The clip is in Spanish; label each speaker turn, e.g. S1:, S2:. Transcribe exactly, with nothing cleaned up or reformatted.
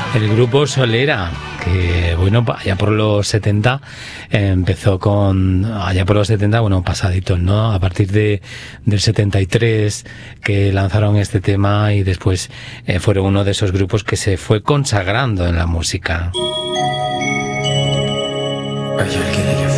S1: El grupo Solera, que bueno, allá por los setenta eh, empezó con, allá por los setenta, bueno, pasaditos, ¿no? A partir de del setenta y tres que lanzaron este tema y después eh, fueron uno de esos grupos que se fue consagrando en la música.
S2: Hay alguien allá afuera.